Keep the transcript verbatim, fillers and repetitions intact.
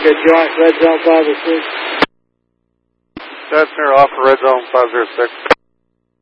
to joint red zone five oh six. Cessna off red zone five oh six.